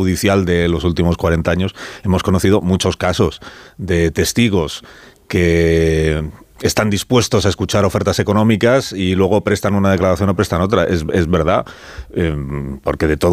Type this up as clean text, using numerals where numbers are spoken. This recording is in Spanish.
judicial de los últimos 40 años, hemos conocido muchos casos de testigos que están dispuestos a escuchar ofertas económicas y luego prestan una declaración o prestan otra. Es verdad, porque de todo